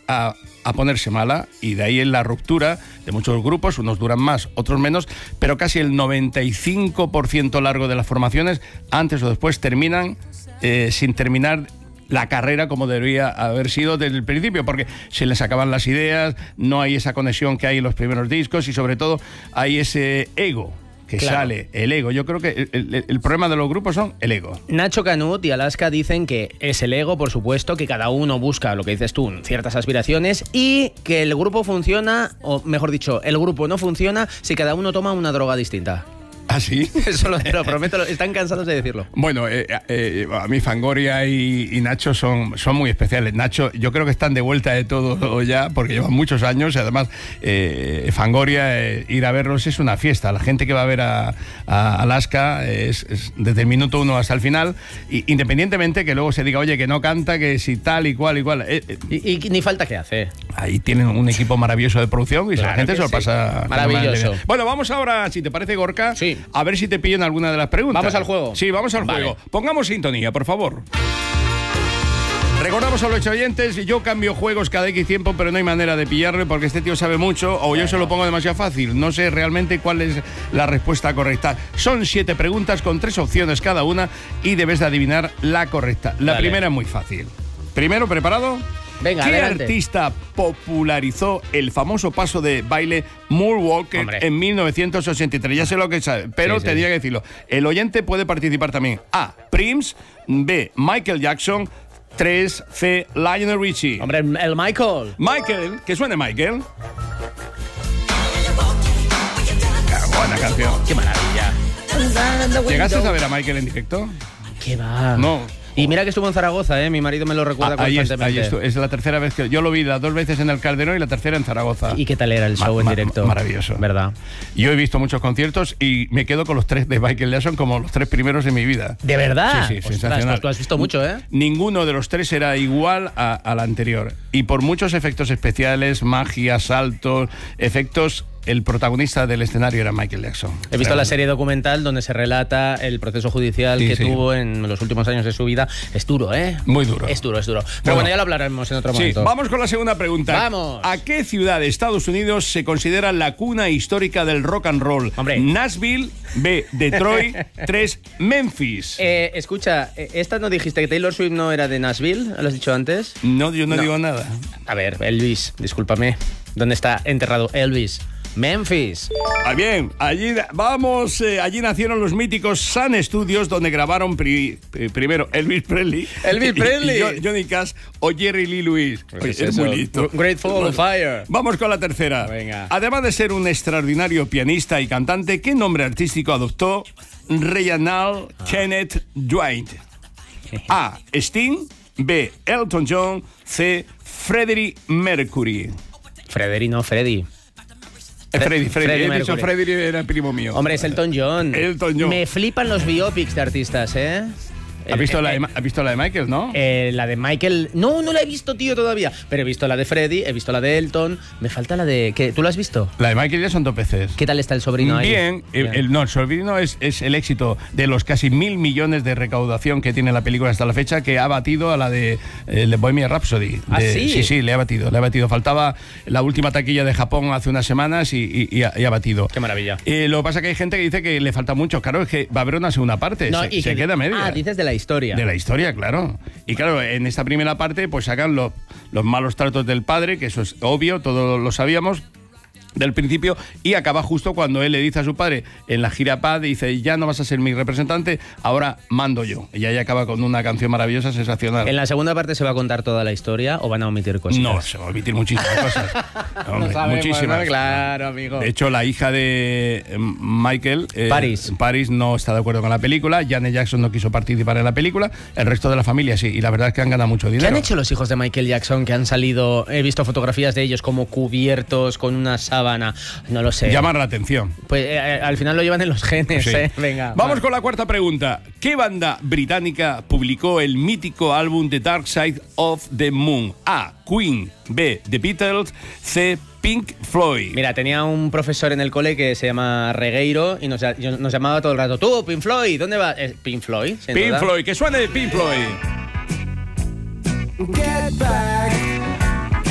a ponerse mala, y de ahí en la ruptura de muchos grupos, unos duran más, otros menos, pero casi el 95% largo de las formaciones, antes o después, terminan sin terminar la carrera como debería haber sido desde el principio, porque se les acaban las ideas, no hay esa conexión que hay en los primeros discos, y sobre todo hay ese ego que sale, el ego. Yo creo que el problema de los grupos son el ego. Nacho Canut y Alaska dicen que es el ego, por supuesto, que cada uno busca, lo que dices tú, ciertas aspiraciones, y que el grupo funciona, o mejor dicho, el grupo no funciona si cada uno toma una droga distinta. ¿Ah, sí? Eso lo prometo, están cansados de decirlo. Bueno, a mí Fangoria y Nacho son muy especiales. Nacho, yo creo que están de vuelta de todo ya, porque llevan muchos años, y además Fangoria, ir a verlos es una fiesta. La gente que va a ver a Alaska es desde el minuto 1 hasta el final, independientemente que luego se diga, oye, que no canta, que si tal y cual. Y ni falta que hace. Ahí tienen un equipo maravilloso de producción, y la gente se lo pasa maravilloso. Bueno, vamos ahora, si te parece, Gorka, sí, a ver si te pillo en alguna de las preguntas. ¿Vamos al juego? Sí, vamos al juego. Pongamos sintonía, por favor. Recordamos a los oyentes, yo cambio juegos cada X tiempo, pero no hay manera de pillarle porque este tío sabe mucho, o yo se lo pongo demasiado fácil. No sé realmente cuál es la respuesta correcta. Son 7 preguntas con 3 opciones cada una, y debes de adivinar la correcta. La primera es muy fácil. Primero, ¿preparado? Venga, ¿Qué adelante. artista popularizó el famoso paso de baile Moonwalker en 1983? Ya sé lo que sabe, pero tenía que decirlo. El oyente puede participar también. A, Prince. B, Michael Jackson. 3, C, Lionel Richie. Hombre, el Michael. Michael, que suene Michael. Buena canción. Qué maravilla. ¿Llegaste a ver a Michael en directo? ¿Qué va? No. Y mira que estuvo en Zaragoza, mi marido me lo recuerda constantemente. Es la tercera vez que yo lo vi, las 2 veces en el Calderón y la tercera en Zaragoza. ¿Y qué tal era el show en directo? Maravilloso. ¿Verdad? Yo he visto muchos conciertos y me quedo con los 3 de Michael Jackson como los 3 primeros de mi vida. ¿De verdad? Sí, sensacional. Pues tú has visto mucho, ¿eh? Ninguno de los 3 era igual al anterior. Y por muchos efectos especiales, magia, saltos, efectos, el protagonista del escenario era Michael Jackson. He visto la serie documental donde se relata el proceso judicial que tuvo en los últimos años de su vida. Es duro, ¿eh? Muy duro. Es duro. Pero bueno, ya lo hablaremos en otro momento. Vamos con la segunda pregunta. ¡Vamos! ¿A qué ciudad de Estados Unidos se considera la cuna histórica del rock and roll? Hombre. Nashville. B, Detroit. 3, Memphis. Escucha, ¿esta no dijiste que Taylor Swift no era de Nashville? ¿Lo has dicho antes? No, yo no digo nada. A ver, Elvis, discúlpame. ¿Dónde está enterrado Elvis? Memphis. Bien, allí allí nacieron los míticos Sun Studios, donde grabaron primero Elvis Presley, y Johnny Cash o Jerry Lee Lewis. Pues es muy listo. Grateful on Fire. Vamos con la tercera. Venga. Además de ser un extraordinario pianista y cantante, ¿qué nombre artístico adoptó Reginald Kenneth Dwight? A, Sting. B, Elton John. C, Freddie Mercury. Freddy. Freddie. He dicho Mercury. Freddie, era el primo mío. Hombre, es Elton John. Elton John. Me flipan los biopics de artistas, ¿eh? ¿Has visto la de Michael, no? La de Michael... No la he visto, tío, todavía. Pero he visto la de Freddie, he visto la de Elton. Me falta la de... ¿Tú la has visto? La de Michael ya son 2 veces. ¿Qué tal está el sobrino ahí? Bien. El sobrino es el éxito de los casi 1.000 millones de recaudación que tiene la película hasta la fecha, que ha batido a la de Bohemian Rhapsody. ¿Ah, sí? Sí, le ha batido. Faltaba la última taquilla de Japón hace unas semanas y ha batido. Qué maravilla. Lo que pasa es que hay gente que dice que le falta mucho. Claro, es que va a haber una segunda parte. No, se queda media. Ah, dices de la historia. De la historia, claro. Y claro, en esta primera parte pues sacan los malos tratos del padre, que eso es obvio, todos lo sabíamos del principio, y acaba justo cuando él le dice a su padre en la gira PAD, dice, ya no vas a ser mi representante, ahora mando yo. Y ahí acaba con una canción maravillosa, sensacional. ¿En la segunda parte se va a contar toda la historia o van a omitir cosas? No, se va a omitir muchísimas cosas. Hombre, no sabemos, muchísimas. ¿no? Claro, amigo. De hecho, la hija de Michael, Paris, no está de acuerdo con la película. Janet Jackson no quiso participar en la película. El resto de la familia sí. Y la verdad es que han ganado mucho dinero. ¿Qué han hecho los hijos de Michael Jackson que han salido? He visto fotografías de ellos como cubiertos con una sábana. No lo sé. Llamar la atención. Pues al final lo llevan en los genes, sí. Venga. Vamos con la cuarta pregunta. ¿Qué banda británica publicó el mítico álbum The Dark Side of the Moon? A, Queen. B, The Beatles. C, Pink Floyd. Mira, tenía un profesor en el cole que se llama Regueiro y nos llamaba todo el rato. Tú, Pink Floyd, ¿dónde vas? Pink Floyd, sin Pink duda. Floyd, que suene de Pink Floyd. Get back.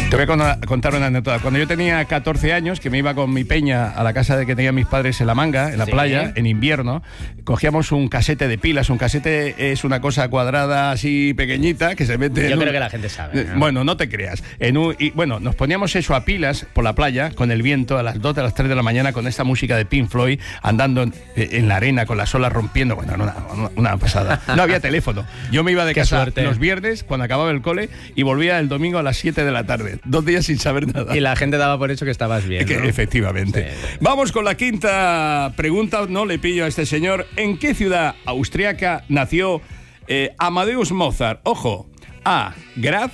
Te voy a contar una anécdota. Cuando yo tenía 14 años, que me iba con mi peña a la casa de que tenían mis padres en La Manga, en la playa, en invierno, cogíamos un casete de pilas. Un casete es una cosa cuadrada así pequeñita que se mete... Yo creo que la gente sabe, ¿no? Bueno, no te creas. Y bueno, nos poníamos eso a pilas por la playa, con el viento, a las 2 de las 3 de la mañana, con esta música de Pink Floyd, andando en la arena, con las olas rompiendo. Bueno, una pasada. No había teléfono. Yo me iba de casa los viernes, cuando acababa el cole, y volvía el domingo a las 7 de la tarde. 2 días sin saber nada. Y la gente daba por hecho que estabas bien, ¿no? Efectivamente. Sí. Vamos con la quinta pregunta. No le pillo a este señor. ¿En qué ciudad austriaca nació Amadeus Mozart? Ojo. A. Graz.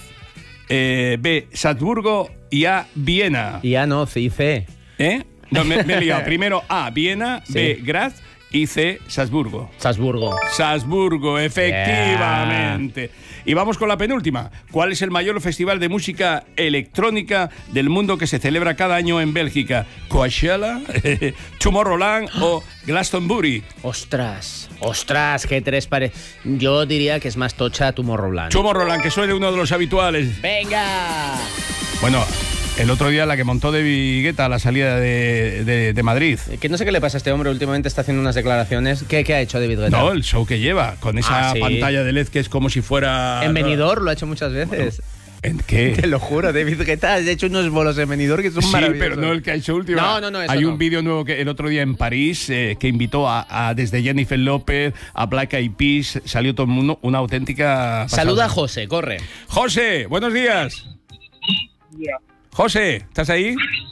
B. Salzburgo. Y A. Viena. Y A no, C. No, me he liado. Primero A. Viena. Sí. B. Graz. Y C. Salzburgo. Salzburgo, efectivamente. Yeah. Y vamos con la penúltima. ¿Cuál es el mayor festival de música electrónica del mundo que se celebra cada año en Bélgica? ¿Coachella, Tomorrowland o Glastonbury? Ostras, qué tres Yo diría que es más tocha Tomorrowland. Tomorrowland, que suene uno de los habituales. ¡Venga! Bueno, el otro día la que montó David Guetta a la salida de Madrid. Que no sé qué le pasa a este hombre, últimamente está haciendo unas declaraciones. ¿Qué ha hecho David Guetta? No, el show que lleva, con esa pantalla de LED que es como si fuera... En Benidorm lo ha hecho muchas veces. ¿En qué? Te lo juro, David Guetta ha hecho unos bolos en Benidorm que son maravillosos. Sí, pero no el que ha hecho último. No, hay un vídeo nuevo que el otro día en París que invitó a desde Jennifer López a Black Eyed Peas. Salió todo el mundo, una auténtica pasada. Saluda a José, corre. José, buenos días. Yeah. José, ¿estás ahí?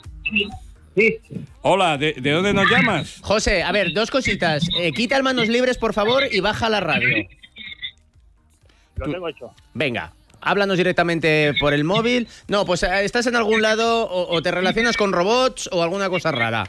Sí. Hola, ¿de dónde nos llamas? José, a ver, dos cositas. Quita el manos libres, por favor, y baja la radio. Lo tengo hecho. Venga, háblanos directamente por el móvil. No, pues estás en algún lado o te relacionas con robots o alguna cosa rara.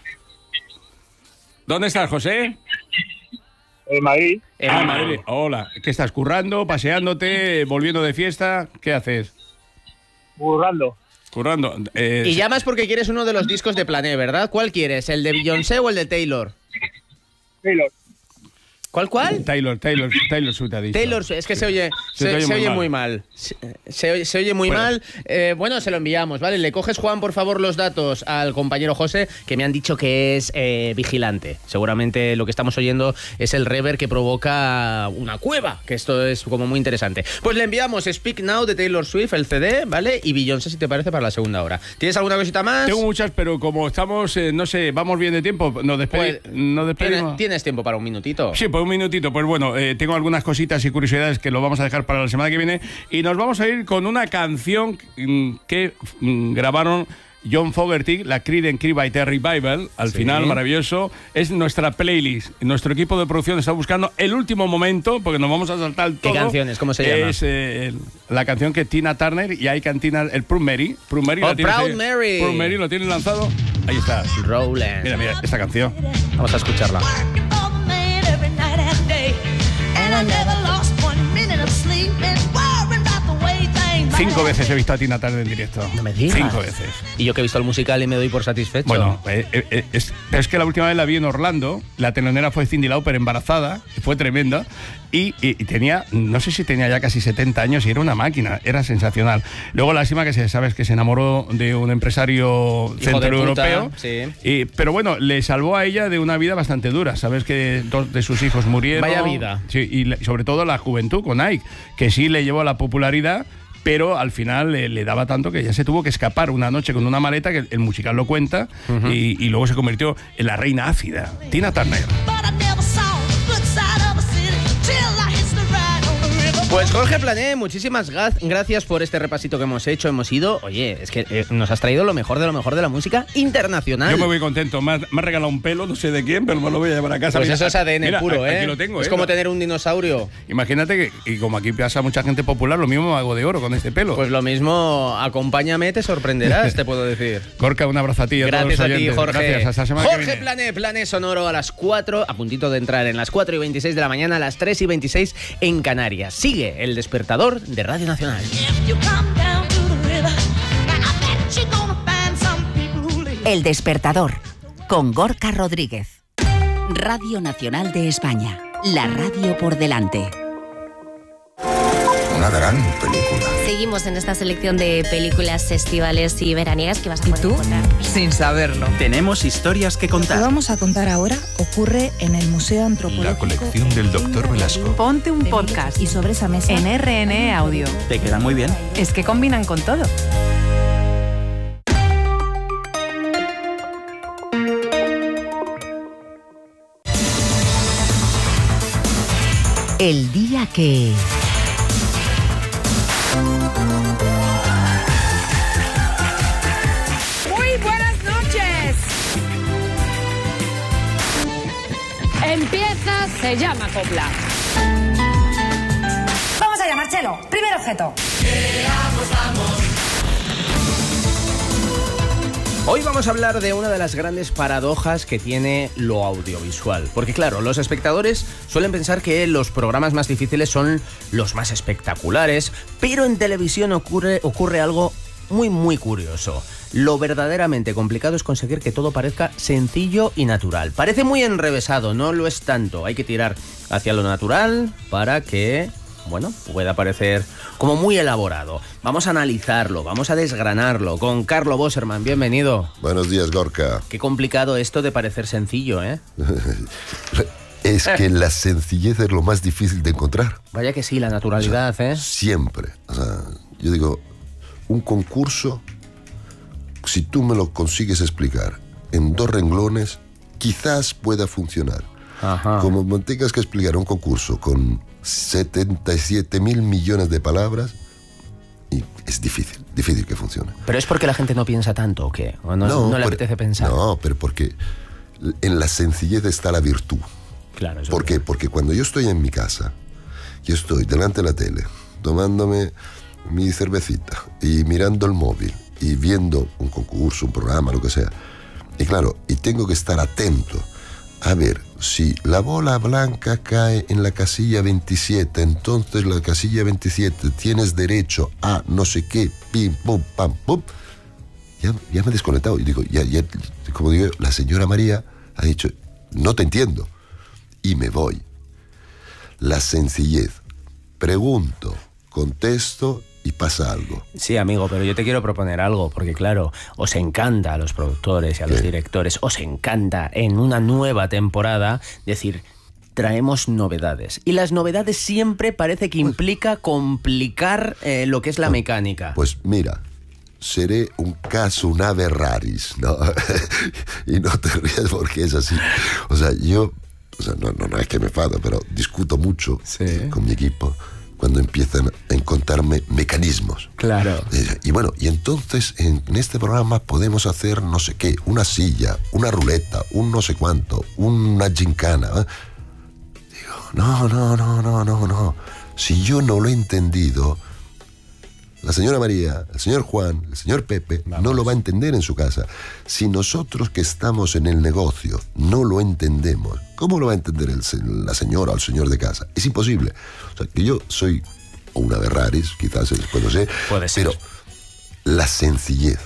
¿Dónde estás, José? En Madrid. En Madrid. Hola, ¿qué estás, currando, paseándote, volviendo de fiesta? ¿Qué haces? Currando. Y llamas porque quieres uno de los discos de Plané, ¿verdad? ¿Cuál quieres? ¿El de Beyoncé o el de Taylor? Taylor. ¿Cuál? Taylor Swift ha dicho. Taylor, es que se oye muy mal. Se oye muy mal. Bueno, se lo enviamos, ¿vale? Le coges, Juan, por favor, los datos al compañero José, que me han dicho que es vigilante. Seguramente lo que estamos oyendo es el reverb que provoca una cueva, que esto es como muy interesante. Pues le enviamos Speak Now de Taylor Swift, el CD, ¿vale? Y Beyoncé, si te parece, para la segunda hora. ¿Tienes alguna cosita más? Tengo muchas, pero como estamos, no sé, vamos bien de tiempo, nos despedimos. ¿Tienes tiempo para un minutito? Sí, pues un minutito. Pues bueno, tengo algunas cositas y curiosidades que lo vamos a dejar para la semana que viene y nos vamos a ir con una canción que grabaron John Fogerty, la Creedence Clearwater Revival, al final, maravilloso. Es nuestra playlist. Nuestro equipo de producción está buscando el último momento, porque nos vamos a saltar todo. ¿Qué canciones? ¿Cómo se llama? Es la canción que Tina Turner y hay cantina, el Proud Mary. Proud Mary lo tiene lanzado. Ahí está. Roland. Mira, esta canción. Vamos a escucharla. 5 veces he visto a Tina Turner en directo. No me digas. 5 veces. Y yo que he visto el musical y me doy por satisfecho. Bueno, es que la última vez la vi en Orlando. La telonera fue Cyndi Lauper embarazada. Fue tremenda. Y tenía, no sé si tenía ya casi 70 años y era una máquina. Era sensacional. Luego lástima que sabes que se enamoró de un empresario centroeuropeo. Sí. Pero bueno, le salvó a ella de una vida bastante dura. Sabes que 2 de sus hijos murieron. Vaya vida. Sí, y sobre todo la juventud con Ike, que sí le llevó a la popularidad, pero al final le daba tanto que ya se tuvo que escapar una noche con una maleta, que el musical lo cuenta, y luego se convirtió en la reina ácida, Tina Turner. Pues Jorge Plané, muchísimas gracias por este repasito que hemos hecho. Hemos ido, oye, es que nos has traído lo mejor de la música internacional. Yo me voy contento, me ha regalado un pelo, no sé de quién, pero me lo voy a llevar a casa. Pues eso es ADN puro, Aquí lo tengo, es como tener un dinosaurio. Imagínate que, y como aquí pasa mucha gente popular, lo mismo me hago de oro con este pelo. Pues lo mismo, acompáñame, te sorprenderás, te puedo decir. Gorka, un abrazo a ti. Gracias a ti, Jorge. Gracias, hasta la semana que viene. Jorge Plané sonoro a las 4, a puntito de entrar en las 4:26 de la mañana, a las 3:26 en Canarias. Sigue el despertador de Radio Nacional. El despertador con Gorka Rodríguez. Radio Nacional de España. La radio por delante. una gran película. Seguimos en esta selección de películas estivales y veraniegas que vas a poder encontrar. Sin saberlo. Tenemos historias que contar. Lo que vamos a contar ahora ocurre en el Museo Antropológico. La colección del Dr. Velasco. Ponte un podcast. Y sobre esa mesa... En RN Audio. Te quedan muy bien. Es que combinan con todo. El día que... Muy buenas noches. Empieza, se llama copla. Vamos allá, Marcelo. Primer objeto. Hoy vamos a hablar de una de las grandes paradojas que tiene lo audiovisual. Porque claro, los espectadores suelen pensar que los programas más difíciles son los más espectaculares, pero en televisión ocurre algo muy curioso. Lo verdaderamente complicado es conseguir que todo parezca sencillo y natural. Parece muy enrevesado, no lo es tanto. Hay que tirar hacia lo natural para que... pueda parecer como muy elaborado. Vamos a analizarlo, vamos a desgranarlo con Carlo Bosserman. Bienvenido. Buenos días, Gorka. Qué complicado esto de parecer sencillo, ¿eh? Es que la sencillez es lo más difícil de encontrar. Vaya que sí, la naturalidad, ¿eh? Siempre. Yo digo, un concurso, si tú me lo consigues explicar en 2 renglones, quizás pueda funcionar. Ajá. Como me tengas que explicar un concurso con 77.000 millones de palabras, y es difícil que funcione. ¿Pero es porque la gente no piensa tanto o qué? ¿O no le apetece pensar? No, pero porque en la sencillez está la virtud. Claro, eso ¿Por qué? Porque cuando yo estoy en mi casa, yo estoy delante de la tele, tomándome mi cervecita y mirando el móvil y viendo un concurso, un programa, lo que sea. Y claro, y tengo que estar atento a ver, si la bola blanca cae en la casilla 27, entonces la casilla 27 tienes derecho a no sé qué, pim, pum, pam, pum. Ya me he desconectado. Y digo, como digo, la señora María ha dicho, no te entiendo. Y me voy. La sencillez. Pregunto, contesto y pasa algo. Sí, amigo, pero yo te quiero proponer algo, porque claro, os encanta a los productores y a los directores, os encanta en una nueva temporada decir, traemos novedades. Y las novedades siempre parece que implica complicar lo que es la mecánica. Pues mira, seré un caso, un ave raris, ¿no? Y no te rías porque es así. O sea, yo, no es que me enfado, pero discuto mucho con mi equipo cuando empiezan a encontrarme mecanismos. Claro. Y entonces en este programa podemos hacer no sé qué, una silla, una ruleta, un no sé cuánto, una gincana. Digo, no. Si yo no lo he entendido, la señora María, el señor Juan, el señor Pepe, no lo va a entender en su casa. Si nosotros que estamos en el negocio no lo entendemos, ¿cómo lo va a entender la señora o el señor de casa? Es imposible. O sea, que yo soy una Ferraris, quizás después no sé, puede ser. Pero la sencillez.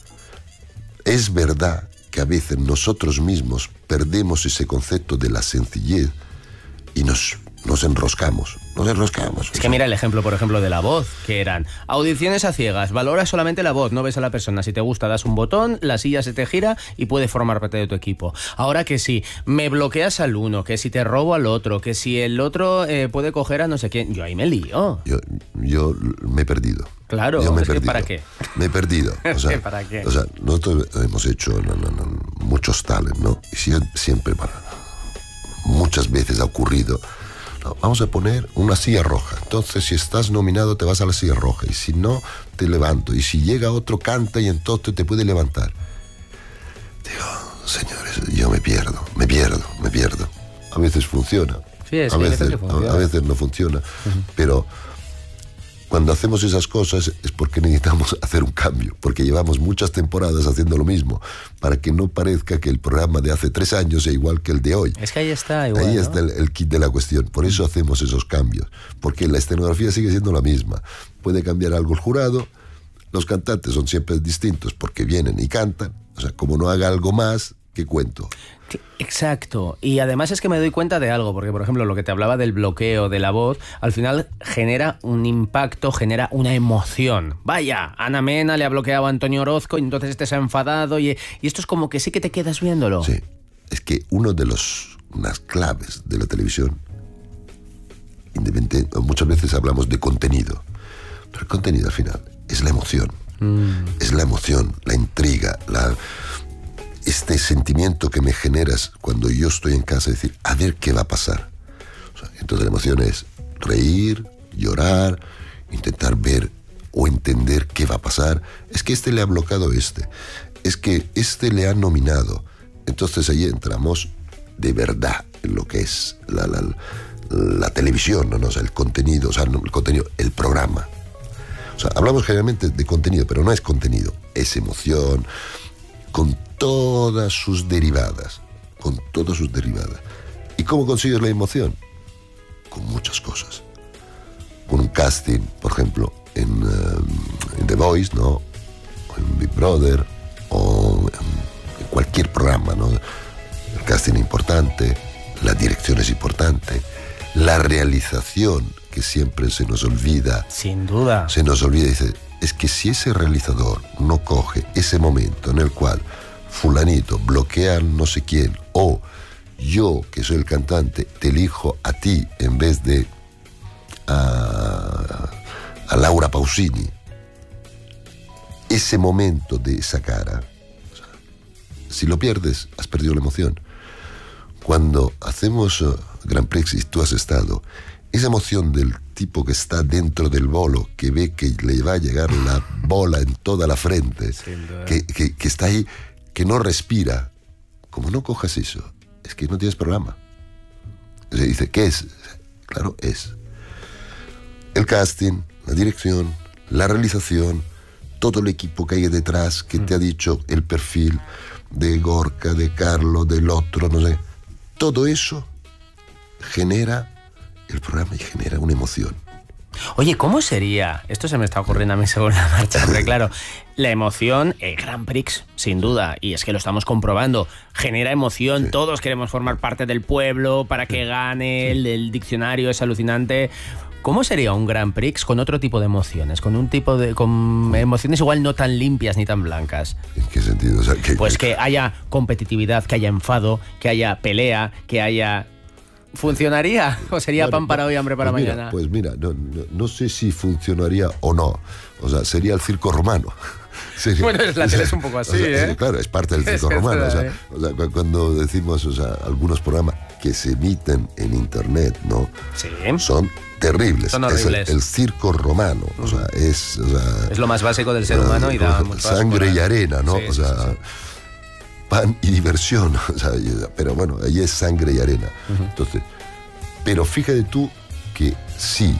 Es verdad que a veces nosotros mismos perdemos ese concepto de la sencillez y nos enroscamos. Es que mira el ejemplo, por ejemplo, de la voz, que eran audiciones a ciegas, valoras solamente la voz, no ves a la persona. Si te gusta, das un botón, la silla se te gira y puede formar parte de tu equipo. Ahora que si me bloqueas al uno, que si te robo al otro, que si el otro puede coger a no sé quién, yo ahí me lío. Yo me he perdido. Claro, que ¿para qué? Me he perdido. O sea, ¿para qué? O sea, nosotros hemos hecho muchos talents, ¿no? Y siempre, muchas veces ha ocurrido, vamos a poner una silla roja. Entonces, si estás nominado, te vas a la silla roja. Y si no, te levanto. Y si llega otro, canta y entonces te puede levantar. Digo, señores, yo me pierdo. A veces funciona. Sí, a veces no funciona. Pero cuando hacemos esas cosas es porque necesitamos hacer un cambio, porque llevamos muchas temporadas haciendo lo mismo, para que no parezca que el programa de hace 3 años es igual que el de hoy. Es que ahí está igual, ahí ¿no? está el kit de la cuestión. Por eso hacemos esos cambios, porque la escenografía sigue siendo la misma. Puede cambiar algo el jurado, los cantantes son siempre distintos porque vienen y cantan. O sea, como no haga algo más ¿qué cuento? Exacto. Y además es que me doy cuenta de algo, porque por ejemplo lo que te hablaba del bloqueo de la voz, al final genera un impacto, genera una emoción. Vaya, Ana Mena le ha bloqueado a Antonio Orozco y entonces este se ha enfadado y esto es como que sí que te quedas viéndolo. Sí, es que unas claves de la televisión, muchas veces hablamos de contenido, pero el contenido al final es la emoción. Es la emoción, la intriga, este sentimiento que me generas cuando yo estoy en casa, decir, a ver qué va a pasar. O sea, entonces la emoción es reír, llorar, intentar ver o entender qué va a pasar. Es que este le ha bloqueado es que este le ha nominado. Entonces ahí entramos de verdad en lo que es la televisión, ¿no? O sea, el contenido, el programa. O sea, hablamos generalmente de contenido, pero no es contenido, es emoción, con todas sus derivadas. ¿Y cómo consigues la emoción? Con muchas cosas. Con un casting, por ejemplo, en The Voice, ¿no? O en Big Brother, o en cualquier programa, ¿no? El casting es importante, la dirección es importante, la realización, que siempre se nos olvida. Sin duda. Se nos olvida y dice, es que si ese realizador no coge ese momento en el cual fulanito bloquea a no sé quién, o yo, que soy el cantante, te elijo a ti en vez de a Laura Pausini, ese momento de esa cara, o sea, si lo pierdes, has perdido la emoción. Cuando hacemos Grand Prix y tú has estado, esa emoción del tipo que está dentro del bolo, que ve que le va a llegar la bola en toda la frente, que está ahí, que no respira, como no cojas eso, es que no tienes programa. Se dice, ¿qué es? Claro, es el casting, la dirección, la realización, todo el equipo que hay detrás, que te ha dicho el perfil de Gorka, de Carlos, del otro, no sé. Todo eso genera el programa y genera una emoción. Oye, ¿cómo sería? Esto se me está ocurriendo a mí sobre la marcha, porque claro, la emoción, el Grand Prix, sin duda, y es que lo estamos comprobando, genera emoción, sí. Todos queremos formar parte del pueblo para que gane, sí. El diccionario es alucinante. ¿Cómo sería un Grand Prix con otro tipo de emociones? Con emociones igual no tan limpias ni tan blancas. ¿En qué sentido? O sea, que haya competitividad, que haya enfado, que haya pelea, que haya... ¿Funcionaría? ¿O sería pan para hoy, hambre para mañana? Pues mira, no sé si funcionaría o no. O sea, sería el circo romano. Sería, bueno, la tele es un poco así, ¿eh? Claro, es parte del circo romano. O sea, cuando decimos, algunos programas que se emiten en internet, ¿no? Sí. Son terribles. Son horribles. Es el circo romano. O sea, es lo más básico del ser humano y da sangre y arena, ¿no? Sí, o sea... Sí. Pan y diversión, o sea, pero bueno, ahí es sangre y arena. Entonces, pero fíjate tú que sí,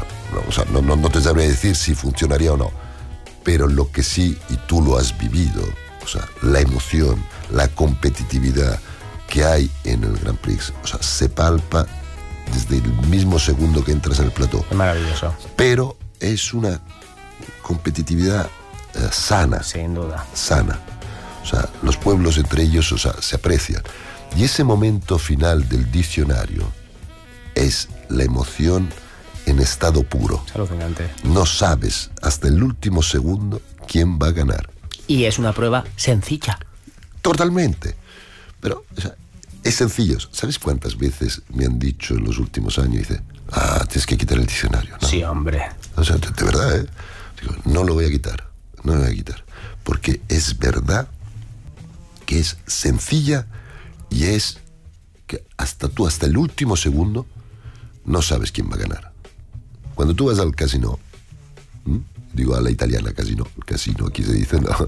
no te sabré decir si funcionaría o no, pero lo que sí, y tú lo has vivido, o sea, la emoción, la competitividad que hay en el Grand Prix, o sea, se palpa desde el mismo segundo que entras en el plató. Es maravilloso. Pero es una competitividad sana. Sin duda. Sana. O sea, los pueblos entre ellos, o sea, se aprecian. Y ese momento final del diccionario es la emoción en estado puro. Es alucinante. No sabes hasta el último segundo quién va a ganar. Y es una prueba sencilla. Totalmente. Pero, o sea, es sencillo. ¿Sabes cuántas veces me han dicho en los últimos años? Dice, tienes que quitar el diccionario, ¿no? Sí, hombre. O sea, de verdad, ¿eh? Digo, no lo voy a quitar. No lo voy a quitar. Porque es verdad que es sencilla y es que hasta el último segundo no sabes quién va a ganar. Cuando tú vas al casino, digo a la italiana casino, el casino aquí se dice, no,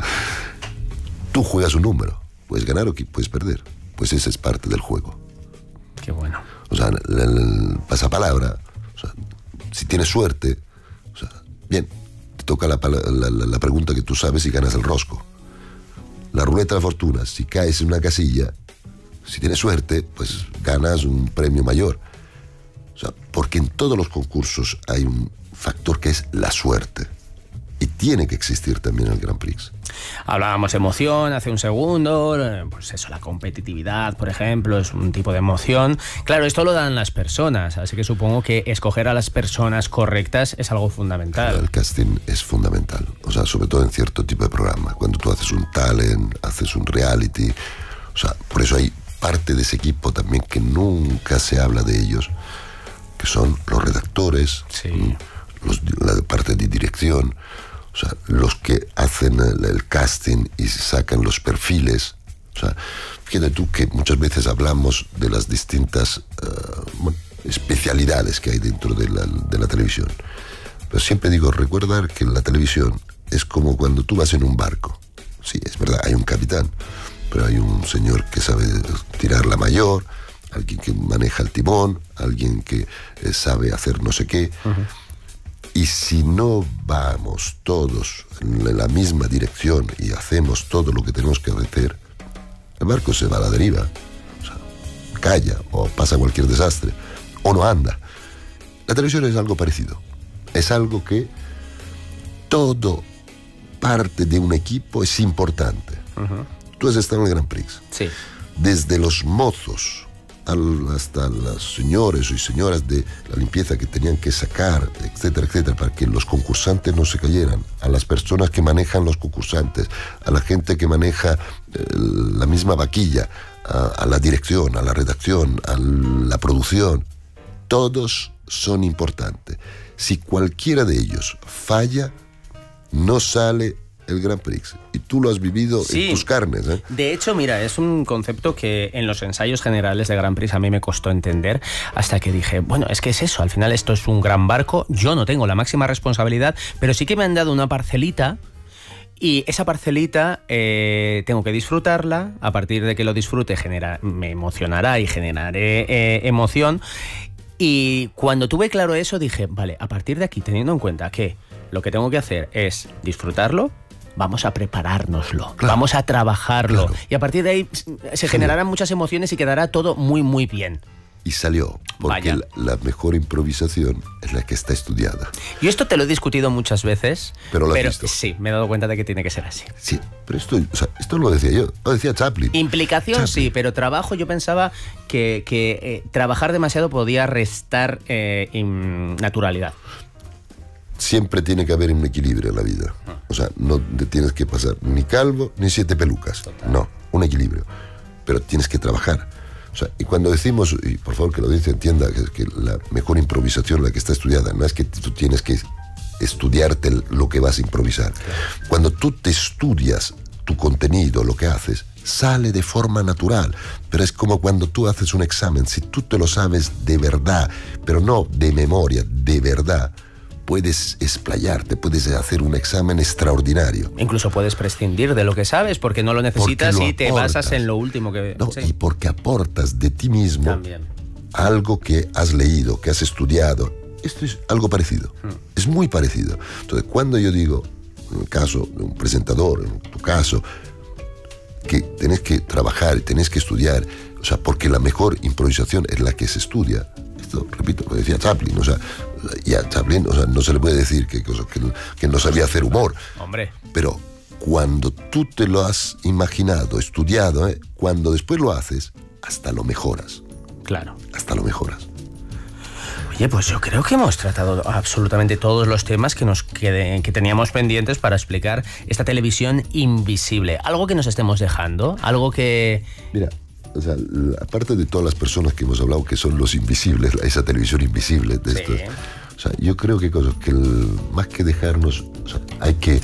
tú juegas un número, puedes ganar o puedes perder, pues esa es parte del juego. Qué bueno. O sea, el pasapalabra, o sea, si tienes suerte, o sea, bien, te toca la pregunta que tú sabes y ganas el rosco. La ruleta de la fortuna, si caes en una casilla, si tienes suerte, pues ganas un premio mayor. O sea, porque en todos los concursos hay un factor que es la suerte. Y tiene que existir también el Grand Prix. Hablábamos de emoción hace un segundo, pues eso, la competitividad, por ejemplo, es un tipo de emoción. Claro, esto lo dan las personas, así que supongo que escoger a las personas correctas es algo fundamental. El casting es fundamental, o sea, sobre todo en cierto tipo de programa. Cuando tú haces un talent, haces un reality, o sea, por eso hay parte de ese equipo también que nunca se habla de ellos, que son los redactores, sí, la parte de dirección, o sea, los que hacen el casting y sacan los perfiles. O sea, fíjate tú que muchas veces hablamos de las distintas especialidades que hay dentro de la televisión. Pero siempre digo, recordar que la televisión es como cuando tú vas en un barco. Sí, es verdad, hay un capitán, pero hay un señor que sabe tirar la mayor, alguien que maneja el timón, alguien que sabe hacer no sé qué. Uh-huh. Y si no vamos todos en la misma dirección y hacemos todo lo que tenemos que hacer, el barco se va a la deriva. O sea, calla o pasa cualquier desastre o no anda. La televisión es algo parecido. Es algo que todo parte de un equipo es importante. Uh-huh. Tú has estado en el Grand Prix. Sí. Desde los mozos hasta los señores y señoras de la limpieza que tenían que sacar, etcétera, etcétera, para que los concursantes no se cayeran, a las personas que manejan los concursantes, a la gente que maneja la misma vaquilla, a la dirección, a la redacción, a la producción, todos son importantes. Si cualquiera de ellos falla, no sale el Grand Prix. Y tú lo has vivido en tus carnes, ¿eh? De hecho, mira, es un concepto que en los ensayos generales de Grand Prix a mí me costó entender, hasta que dije, bueno, es que es eso, al final esto es un gran barco, yo no tengo la máxima responsabilidad, pero sí que me han dado una parcelita, y esa parcelita tengo que disfrutarla. A partir de que lo disfrute me emocionará y generaré emoción. Y cuando tuve claro eso dije, vale, a partir de aquí, teniendo en cuenta que lo que tengo que hacer es disfrutarlo, vamos a preparárnoslo, claro, vamos a trabajarlo, claro, y a partir de ahí se generarán muchas emociones y quedará todo muy, muy bien. Y salió, porque la mejor improvisación es la que está estudiada. Yo esto te lo he discutido muchas veces, pero lo has visto. Sí, me he dado cuenta de que tiene que ser así. Sí, pero esto lo decía yo, lo decía Chaplin. Implicación sí, pero trabajo, yo pensaba que trabajar demasiado podía restar naturalidad. Siempre tiene que haber un equilibrio en la vida. O sea, no te tienes que pasar ni calvo ni 7 pelucas. Total. No, un equilibrio. Pero tienes que trabajar. O sea, y cuando decimos, y por favor que lo dice, entienda que la mejor improvisación, la que está estudiada, no es que tú tienes que estudiarte lo que vas a improvisar. Claro. Cuando tú te estudias tu contenido, lo que haces, sale de forma natural. Pero es como cuando tú haces un examen, si tú te lo sabes de verdad, pero no de memoria, de verdad, puedes explayarte, puedes hacer un examen extraordinario. Incluso puedes prescindir de lo que sabes porque no lo necesitas y te basas en lo último que... No, sí. Y porque aportas de ti mismo también algo que has leído, que has estudiado. Esto es algo parecido, es muy parecido. Entonces, cuando yo digo, en el caso de un presentador, en tu caso, que tenés que trabajar, tenés que estudiar, o sea, porque la mejor improvisación es la que se estudia. Esto, repito, lo decía Chaplin, o sea, y a Chaplin, o sea, no se le puede decir que no sabía hacer humor. Hombre. Pero cuando tú te lo has imaginado, estudiado, cuando después lo haces, hasta lo mejoras. Claro. Hasta lo mejoras. Oye, pues yo creo que hemos tratado absolutamente todos los temas que teníamos pendientes para explicar esta televisión invisible. Algo que nos estemos dejando, algo que... Mira, o sea, aparte de todas las personas que hemos hablado que son los invisibles, esa televisión invisible de estos, o sea, yo creo que más que dejarnos, o sea, hay que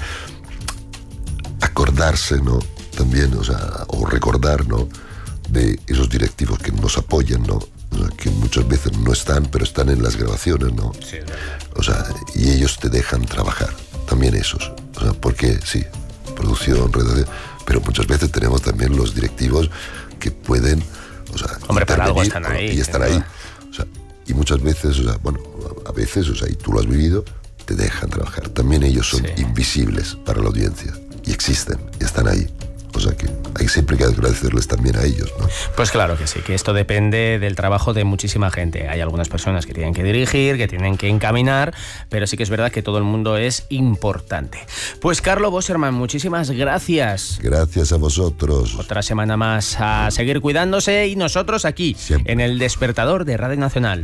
acordarse, ¿no? También, o sea, o recordar, ¿no? De esos directivos que nos apoyan, ¿no? O sea, que muchas veces no están, pero están en las grabaciones, ¿no? Sí, o sea, y ellos te dejan trabajar, también esos, o sea, porque sí, producción, redacción, pero muchas veces tenemos también los directivos que pueden, o sea, hombre, para algo están ahí. Y están ahí. O sea, y muchas veces, o sea, bueno, a veces, o sea, y tú lo has vivido, te dejan trabajar. También ellos son invisibles para la audiencia. Y existen, y están ahí. cosa que hay siempre que agradecerles también a ellos, ¿no? Pues claro que sí, que esto depende del trabajo de muchísima gente. Hay algunas personas que tienen que dirigir, que tienen que encaminar, pero sí que es verdad que todo el mundo es importante. Pues Carlo Bosserman, muchísimas gracias. Gracias a vosotros. Otra semana más a seguir cuidándose y nosotros aquí, siempre, en El Despertador de Radio Nacional.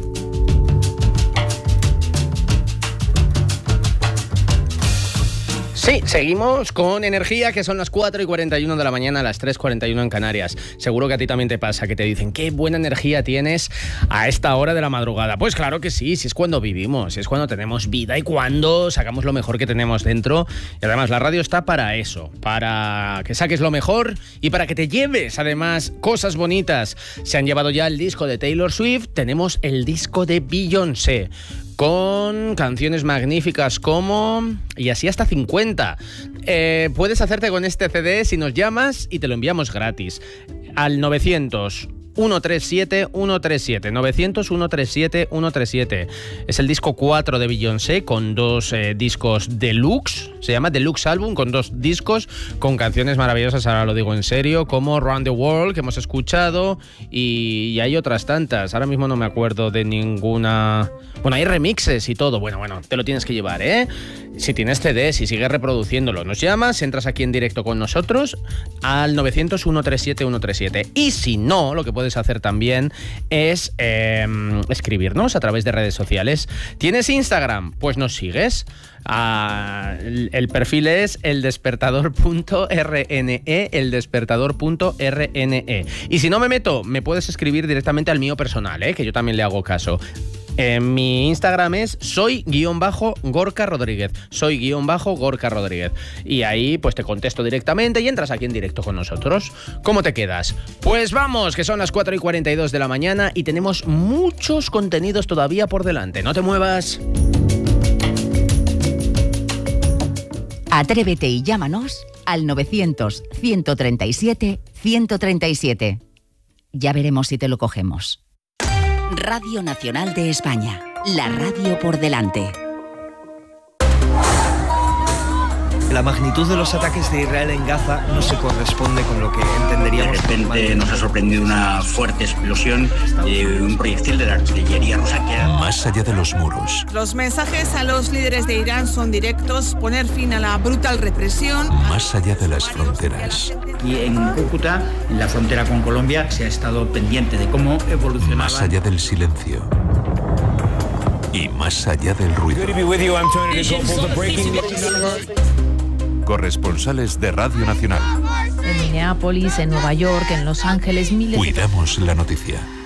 Sí, seguimos con energía, que son las 4:41 de la mañana, las 3:41 en Canarias. Seguro que a ti también te pasa, que te dicen qué buena energía tienes a esta hora de la madrugada. Pues claro que sí, si es cuando vivimos, si es cuando tenemos vida y cuando sacamos lo mejor que tenemos dentro. Y además la radio está para eso, para que saques lo mejor y para que te lleves además cosas bonitas. Se han llevado ya el disco de Taylor Swift, tenemos el disco de Beyoncé, con canciones magníficas como... y así hasta 50. Puedes hacerte con este CD si nos llamas y te lo enviamos gratis. Al 900-137-137. 900-137-137. Es el disco 4 de Beyoncé con 2 discos deluxe. Se llama Deluxe Album, con 2 discos con canciones maravillosas, ahora lo digo en serio, como Round the World, que hemos escuchado, y hay otras tantas. Ahora mismo no me acuerdo de ninguna... Bueno, hay remixes y todo. Bueno, te lo tienes que llevar, ¿eh? Si tienes CD, si sigues reproduciéndolo, nos llamas, entras aquí en directo con nosotros al 900-137-137. Y si no, lo que puedes hacer también es escribirnos a través de redes sociales. ¿Tienes Instagram? Pues nos sigues. El perfil es eldespertador.rne, eldespertador.rne. Y si no me meto, me puedes escribir directamente al mío personal, que yo también le hago caso. Mi Instagram es soy_Gorka Rodríguez. Soy_Gorka Rodríguez. Y ahí pues te contesto directamente y entras aquí en directo con nosotros. ¿Cómo te quedas? Pues vamos, que son las 4:42 de la mañana y tenemos muchos contenidos todavía por delante. No te muevas. Atrévete y llámanos al 900-137-137. Ya veremos si te lo cogemos. Radio Nacional de España, la radio por delante. La magnitud de los ataques de Israel en Gaza no se corresponde con lo que entenderíamos. De repente nos ha sorprendido una fuerte explosión de un proyectil de la artillería rusa que... Más allá de los muros. Los mensajes a los líderes de Irán son directos: poner fin a la brutal represión. Más allá de las fronteras. Y en Cúcuta, en la frontera con Colombia, se ha estado pendiente de cómo evolucionaba. Más allá del silencio. Y más allá del ruido. Corresponsales de Radio Nacional. En Minneapolis, en Nueva York, en Los Ángeles, miles... Cuidamos la noticia.